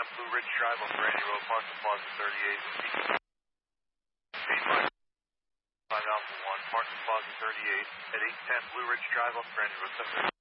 Blue Ridge Drive on Brandy Road, Parking Plaza 38. Speed 5 Alpha 1, Parking Plaza 38 at 810 Blue Ridge Drive on Brandy Road 7.